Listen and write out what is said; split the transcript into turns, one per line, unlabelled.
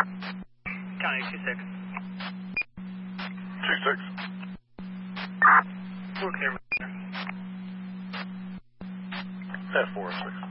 County 26.
26.
We're clear.
At 4 and 6.